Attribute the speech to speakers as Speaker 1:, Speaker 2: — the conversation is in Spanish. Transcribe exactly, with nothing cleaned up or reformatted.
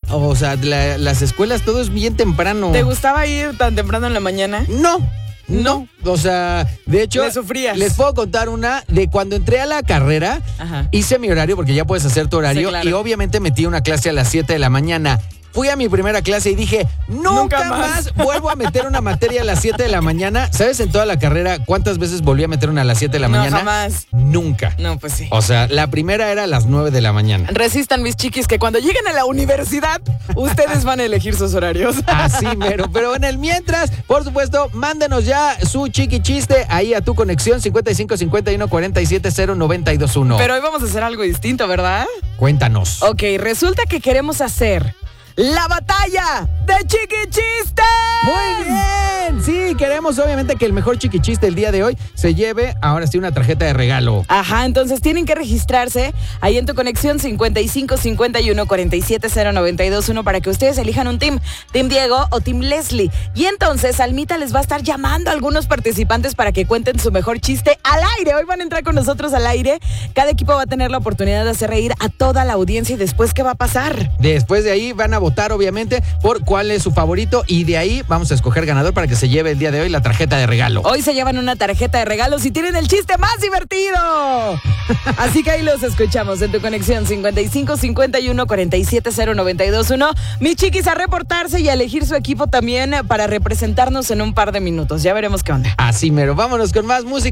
Speaker 1: o sea, la- las escuelas todo es bien temprano.
Speaker 2: ¿Te gustaba ir tan temprano en la mañana?
Speaker 1: No. No, o sea, de hecho,
Speaker 2: ¿Le sufrías?
Speaker 1: les puedo contar una de cuando entré a la carrera,
Speaker 2: Ajá.
Speaker 1: hice mi horario porque ya puedes hacer tu horario
Speaker 2: Sí, claro.
Speaker 1: y obviamente metí una clase a las siete de la mañana. Fui a mi primera clase y dije, nunca,
Speaker 2: Nunca
Speaker 1: más.
Speaker 2: más.
Speaker 1: vuelvo a meter una materia a las siete de la mañana. ¿Sabes en toda la carrera cuántas veces volví a meter una a las siete de la
Speaker 2: No,
Speaker 1: mañana?
Speaker 2: jamás.
Speaker 1: Nunca.
Speaker 2: No, pues sí.
Speaker 1: O sea, la primera era a las nueve de la mañana.
Speaker 2: Resistan, mis chiquis, que cuando lleguen a la universidad, ustedes van a elegir sus horarios.
Speaker 1: Así mero, pero en el mientras, por supuesto, mándenos ya su chiqui chiste ahí a tu conexión cincuenta y cinco cincuenta y uno cuarenta y siete cero noventa y dos uno.
Speaker 2: Pero hoy vamos a hacer algo distinto, ¿verdad?
Speaker 1: Cuéntanos.
Speaker 2: Ok, resulta que queremos hacer la batalla de chiquichistes.
Speaker 1: Muy bien, sí, queremos obviamente que el mejor chiquichiste el día de hoy se lleve ahora sí una tarjeta de regalo.
Speaker 2: Ajá, entonces tienen que registrarse ahí en tu conexión cincuenta y cinco cincuenta y uno cuarenta y siete cero noventa y dos uno para que ustedes elijan un team, Team Diego o Team Leslie. Y entonces Almita les va a estar llamando a algunos participantes para que cuenten su mejor chiste al aire. Hoy van a entrar con nosotros al aire. Cada equipo va a tener la oportunidad de hacer reír a toda la audiencia y después, ¿qué va a pasar?
Speaker 1: Después de ahí van a votar obviamente por cuál es su favorito y de ahí vamos a escoger ganador para que se lleve el día de hoy la tarjeta de regalo.
Speaker 2: Hoy se llevan una tarjeta de regalos y tienen el chiste más divertido. Así que ahí los escuchamos en tu conexión cincuenta y cinco cincuenta y uno cuarenta y siete cero noventa y dos uno. Mis chiquis, a reportarse y a elegir su equipo también para representarnos en un par de minutos. Ya veremos qué onda.
Speaker 1: Así mero, vámonos con más música.